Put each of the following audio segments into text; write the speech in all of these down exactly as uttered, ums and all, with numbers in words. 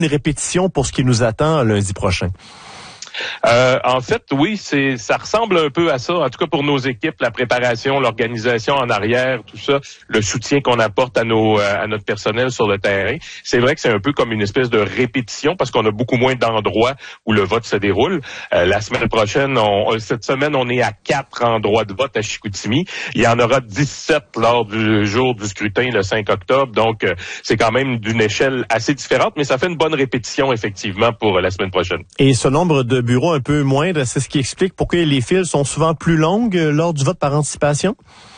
une répétition pour ce qui nous attend lundi prochain? Euh, en fait, oui, c'est ça ressemble un peu à ça. En tout cas, pour nos équipes, la préparation, l'organisation en arrière, tout ça, le soutien qu'on apporte à nos à notre personnel sur le terrain. C'est vrai que c'est un peu comme une espèce de répétition parce qu'on a beaucoup moins d'endroits où le vote se déroule. Euh, la semaine prochaine, on, cette semaine, on est à quatre endroits de vote à Chicoutimi. Il y en aura dix-sept lors du jour du scrutin le cinq octobre. Donc, euh, c'est quand même d'une échelle assez différente, mais ça fait une bonne répétition effectivement pour euh, la semaine prochaine. Et ce nombre de bureaux un peu moindre, c'est ce qui explique pourquoi les files sont souvent plus longues lors du vote par anticipation?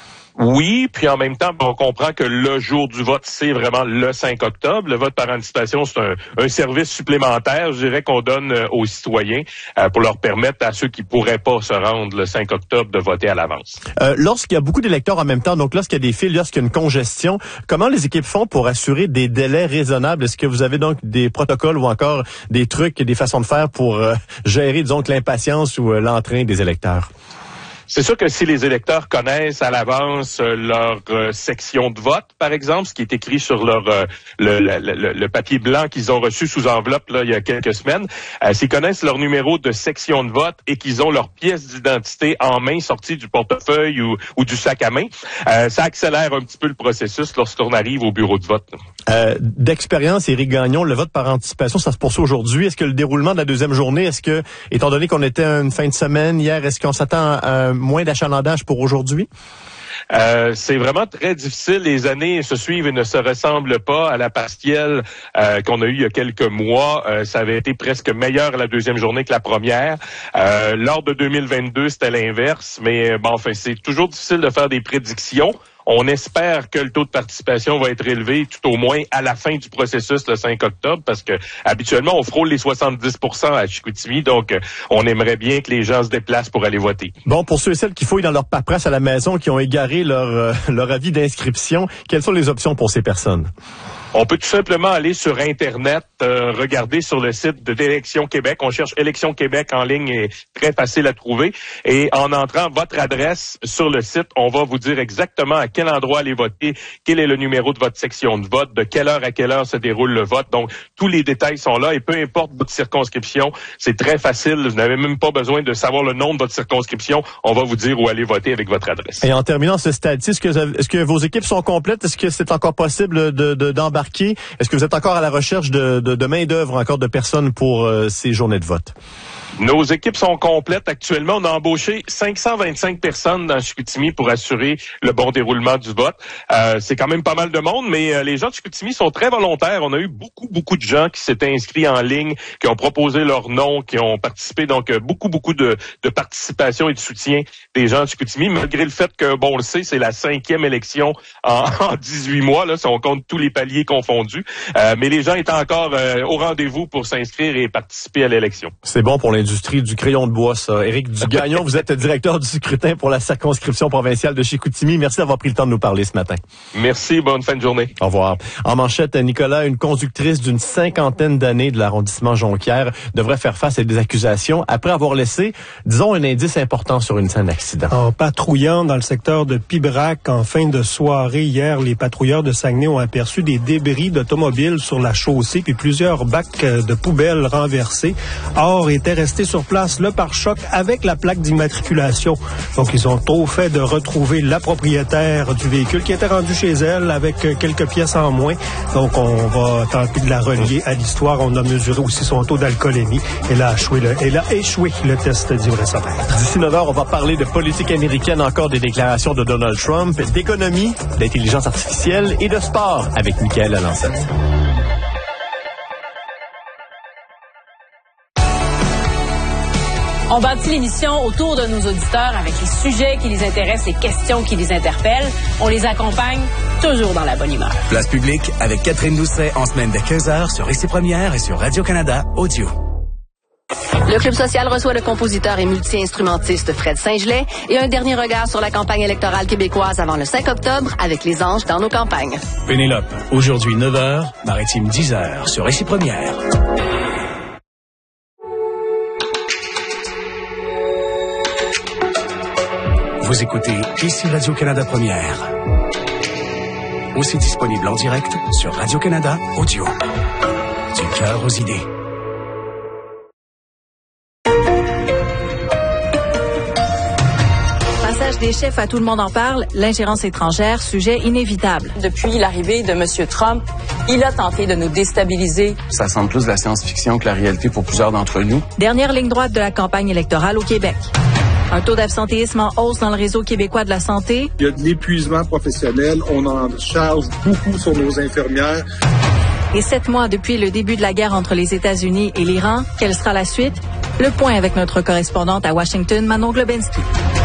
Oui, puis en même temps, on comprend que le jour du vote, c'est vraiment le cinq octobre. Le vote par anticipation, c'est un, un service supplémentaire, je dirais, qu'on donne aux citoyens euh, pour leur permettre à ceux qui pourraient pas se rendre le cinq octobre de voter à l'avance. Euh, lorsqu'il y a beaucoup d'électeurs en même temps, donc lorsqu'il y a des files, lorsqu'il y a une congestion, comment les équipes font pour assurer des délais raisonnables? Est-ce que vous avez donc des protocoles ou encore des trucs, des façons de faire pour euh, gérer, disons, l'impatience ou euh, l'entrain des électeurs? C'est sûr que si les électeurs connaissent à l'avance euh, leur euh, section de vote, par exemple, ce qui est écrit sur leur euh, le, le, le, le papier blanc qu'ils ont reçu sous enveloppe là il y a quelques semaines, euh, s'ils connaissent leur numéro de section de vote et qu'ils ont leur pièce d'identité en main sortie du portefeuille ou, ou du sac à main, euh, ça accélère un petit peu le processus lorsqu'on arrive au bureau de vote. Euh, d'expérience, Éric Gagnon, le vote par anticipation, ça se poursuit aujourd'hui. Est-ce que le déroulement de la deuxième journée, est-ce que, étant donné qu'on était une fin de semaine hier, est-ce qu'on s'attend à moins d'achalandage pour aujourd'hui? Euh, c'est vraiment très difficile. Les années se suivent et ne se ressemblent pas. À la partielle euh, qu'on a eue il y a quelques mois, euh, ça avait été presque meilleur la deuxième journée que la première. Euh, lors de deux mille vingt-deux, c'était l'inverse. Mais bon, enfin, c'est toujours difficile de faire des prédictions. On espère que le taux de participation va être élevé tout au moins à la fin du processus le cinq octobre parce que habituellement on frôle les soixante-dix pour cent à Chicoutimi, donc on aimerait bien que les gens se déplacent pour aller voter. Bon, pour ceux et celles qui fouillent dans leur paperasse à la maison, qui ont égaré leur euh, leur avis d'inscription, quelles sont les options pour ces personnes? On peut tout simplement aller sur Internet, euh, regarder sur le site de d'Élections Québec. On cherche Élections Québec en ligne et très facile à trouver. Et en entrant votre adresse sur le site, on va vous dire exactement à quel endroit aller voter, quel est le numéro de votre section de vote, de quelle heure à quelle heure se déroule le vote. Donc, tous les détails sont là et peu importe votre circonscription, c'est très facile. Vous n'avez même pas besoin de savoir le nom de votre circonscription. On va vous dire où aller voter avec votre adresse. Et en terminant ce stade-ci, est-ce que, est-ce que vos équipes sont complètes? Est-ce que c'est encore possible de, de, d'embarquer? Est-ce que vous êtes encore à la recherche de, de, de main-d'œuvre, encore de personnes pour euh, ces journées de vote? Nos équipes sont complètes. Actuellement, on a embauché cinq cent vingt-cinq personnes dans Chicoutimi pour assurer le bon déroulement du vote. Euh, c'est quand même pas mal de monde, mais euh, les gens de Chicoutimi sont très volontaires. On a eu beaucoup, beaucoup de gens qui s'étaient inscrits en ligne, qui ont proposé leur nom, qui ont participé. Donc, euh, beaucoup, beaucoup de, de participation et de soutien des gens de Chicoutimi, malgré le fait que, bon, on le sait, c'est la cinquième élection en, en dix-huit mois, là, si on compte tous les paliers confondus. Euh, mais les gens étaient encore euh, au rendez-vous pour s'inscrire et participer à l'élection. C'est bon pour les industrie du crayon de bois, ça. Éric Dugagnon, vous êtes directeur du scrutin pour la circonscription provinciale de Chicoutimi. Merci d'avoir pris le temps de nous parler ce matin. Merci, bonne fin de journée. Au revoir. En manchette, Nicolas, une conductrice d'une cinquantaine d'années de l'arrondissement Jonquière devrait faire face à des accusations après avoir laissé, disons, un indice important sur une scène d'accident. En patrouillant dans le secteur de Pibrac en fin de soirée hier, les patrouilleurs de Saguenay ont aperçu des débris d'automobiles sur la chaussée puis plusieurs bacs de poubelles renversés. Or, était resté sur place le pare-choc avec la plaque d'immatriculation. Donc, ils ont tôt fait de retrouver la propriétaire du véhicule qui était rendue chez elle avec quelques pièces en moins. Donc, on va tenter de la relier à l'histoire. On a mesuré aussi son taux d'alcoolémie. Elle a échoué le, elle a échoué le test d'urée-sommaire. D'ici neuf heures, on va parler de politique américaine, encore des déclarations de Donald Trump, d'économie, d'intelligence artificielle et de sport avec Michael Lancette. On bâtit l'émission autour de nos auditeurs avec les sujets qui les intéressent, les questions qui les interpellent. On les accompagne toujours dans la bonne humeur. Place publique avec Catherine Doucet en semaine dès quinze heures sur Ici Première et sur Radio-Canada Audio. Le Club social reçoit le compositeur et multi-instrumentiste Fred Saint-Gelais et un dernier regard sur la campagne électorale québécoise avant le cinq octobre avec les anges dans nos campagnes. Pénélope, aujourd'hui neuf heures, Maritime dix heures sur Ici Première. Vous écoutez Ici Radio-Canada Première. Aussi disponible en direct sur Radio-Canada Audio. Du cœur aux idées. Passage des chefs à Tout le monde en parle, l'ingérence étrangère, sujet inévitable. Depuis l'arrivée de M. Trump, il a tenté de nous déstabiliser. Ça semble plus de la science-fiction que la réalité pour plusieurs d'entre nous. Dernière ligne droite de la campagne électorale au Québec. Un taux d'absentéisme en hausse dans le réseau québécois de la santé. Il y a de l'épuisement professionnel. On en charge beaucoup sur nos infirmières. Et sept mois depuis le début de la guerre entre les États-Unis et l'Iran, quelle sera la suite? Le point avec notre correspondante à Washington, Manon Globensky.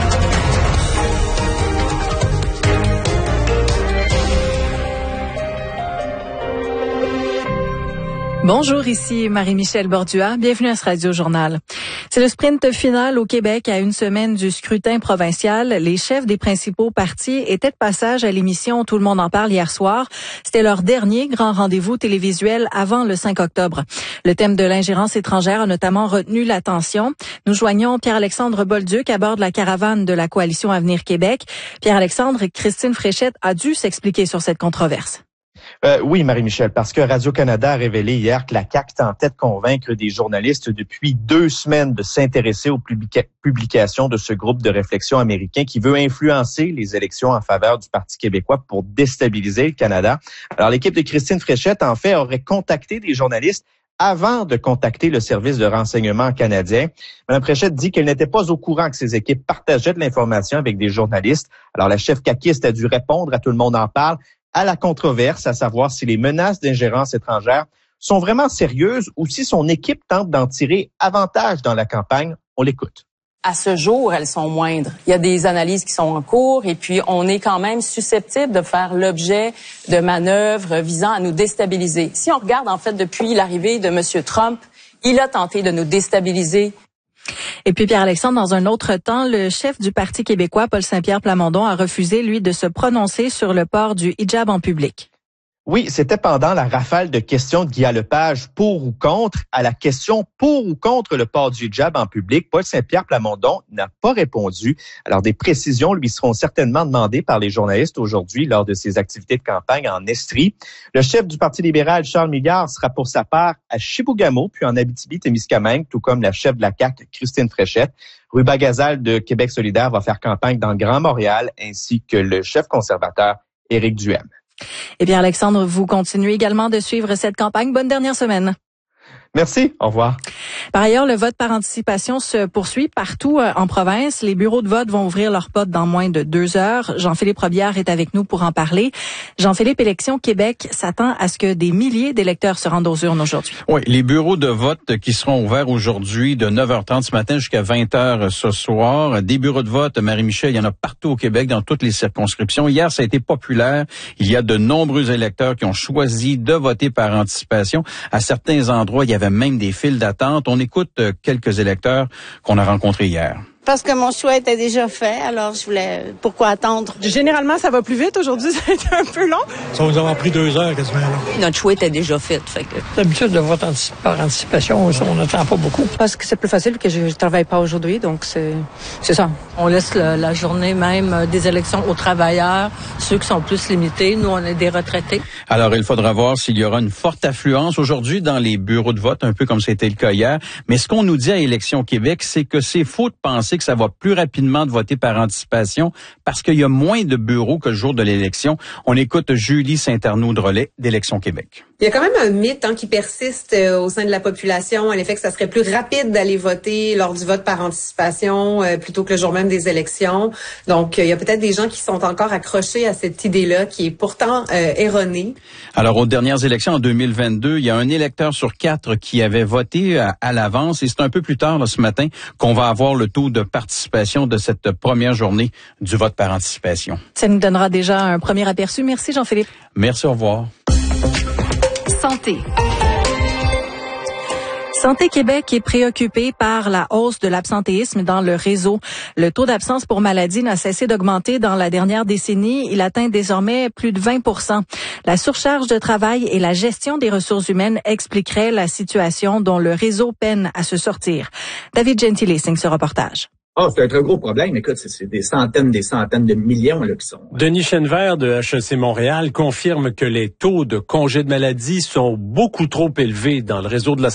Bonjour, ici Marie-Michel Bordua. Bienvenue à ce Radio Journal. C'est le sprint final au Québec à une semaine du scrutin provincial. Les chefs des principaux partis étaient de passage à l'émission Tout le monde en parle hier soir. C'était leur dernier grand rendez-vous télévisuel avant le cinq octobre. Le thème de l'ingérence étrangère a notamment retenu l'attention. Nous joignons Pierre-Alexandre Bolduc à bord de la caravane de la Coalition Avenir Québec. Pierre-Alexandre, Christine Fréchette a dû s'expliquer sur cette controverse. Euh, oui, Marie-Michel, parce que Radio-Canada a révélé hier que la C A Q tentait de convaincre des journalistes depuis deux semaines de s'intéresser aux publica- publications de ce groupe de réflexion américain qui veut influencer les élections en faveur du Parti québécois pour déstabiliser le Canada. Alors, l'équipe de Christine Fréchette, en fait, aurait contacté des journalistes avant de contacter le service de renseignement canadien. Mme Fréchette dit qu'elle n'était pas au courant que ses équipes partageaient de l'information avec des journalistes. Alors, la chef caquiste a dû répondre à Tout le monde en parle à la controverse, à savoir si les menaces d'ingérence étrangère sont vraiment sérieuses ou si son équipe tente d'en tirer avantage dans la campagne. On l'écoute. À ce jour, elles sont moindres. Il y a des analyses qui sont en cours et puis on est quand même susceptible de faire l'objet de manœuvres visant à nous déstabiliser. Si on regarde en fait depuis l'arrivée de M. Trump, il a tenté de nous déstabiliser. Et puis Pierre-Alexandre, dans un autre temps, le chef du Parti québécois, Paul Saint-Pierre Plamondon, a refusé, lui, de se prononcer sur le port du hijab en public. Oui, c'était pendant la rafale de questions de Guy Lepage pour ou contre. À la question pour ou contre le port du hijab en public, Paul Saint-Pierre Plamondon n'a pas répondu. Alors, des précisions lui seront certainement demandées par les journalistes aujourd'hui lors de ses activités de campagne en Estrie. Le chef du Parti libéral, Charles Milliard, sera pour sa part à Chibougamau, puis en Abitibi-Témiscamingue, tout comme la chef de la C A Q, Christine Fréchette. Ruba Gazal de Québec solidaire va faire campagne dans le Grand Montréal, ainsi que le chef conservateur, Éric Duhem. Et bien, Alexandre, vous continuez également de suivre cette campagne. Bonne dernière semaine. Merci. Au revoir. Par ailleurs, le vote par anticipation se poursuit partout en province. Les bureaux de vote vont ouvrir leurs portes dans moins de deux heures. Jean-Philippe Robillard est avec nous pour en parler. Jean-Philippe, Élections Québec s'attend à ce que des milliers d'électeurs se rendent aux urnes aujourd'hui. Oui, les bureaux de vote qui seront ouverts aujourd'hui de neuf heures trente ce matin jusqu'à vingt heures ce soir. Des bureaux de vote, Marie-Michel, il y en a partout au Québec, dans toutes les circonscriptions. Hier, ça a été populaire. Il y a de nombreux électeurs qui ont choisi de voter par anticipation. À certains endroits, il y avait même des files d'attente. On écoute quelques électeurs qu'on a rencontrés hier. Parce que mon choix était déjà fait, alors je voulais... Pourquoi attendre? Généralement, ça va plus vite. Aujourd'hui, ça a été un peu long. Ça va nous avoir pris deux heures quasiment. Notre choix était déjà fait. fait que... D'habitude, de vote par anticipation, on n'attend pas beaucoup. Parce que c'est plus facile que je ne travaille pas aujourd'hui, donc c'est c'est ça. On laisse le, la journée même des élections aux travailleurs, ceux qui sont plus limités. Nous, on est des retraités. Alors, il faudra voir s'il y aura une forte affluence aujourd'hui dans les bureaux de vote, un peu comme c'était le cas hier. Mais ce qu'on nous dit à Élections Québec, c'est que c'est faux de penser que ça va plus rapidement de voter par anticipation parce qu'il y a moins de bureaux que le jour de l'élection. On écoute Julie Saint-Arnaud-Drolet d'Élections Québec. Il y a quand même un mythe hein, qui persiste euh, au sein de la population, à l'effet que ça serait plus rapide d'aller voter lors du vote par anticipation euh, plutôt que le jour même des élections. Donc, euh, il y a peut-être des gens qui sont encore accrochés à cette idée-là qui est pourtant euh, erronée. Alors, aux dernières élections en deux mille vingt-deux, il y a un électeur sur quatre qui avait voté à, à l'avance et c'est un peu plus tard là, ce matin qu'on va avoir le taux de participation de cette première journée du vote par anticipation. Ça nous donnera déjà un premier aperçu. Merci Jean-Philippe. Merci, au revoir. Santé. Santé Québec est préoccupé par la hausse de l'absentéisme dans le réseau. Le taux d'absence pour maladie n'a cessé d'augmenter dans la dernière décennie. Il atteint désormais plus de vingt pour cent. La surcharge de travail et la gestion des ressources humaines expliqueraient la situation dont le réseau peine à se sortir. David Gentile signe ce reportage. Ah, c'est un très gros problème. Écoute, c'est, c'est des centaines, des centaines de millions là, qui sont... Denis Chenevert de H E C Montréal confirme que les taux de congés de maladie sont beaucoup trop élevés dans le réseau de la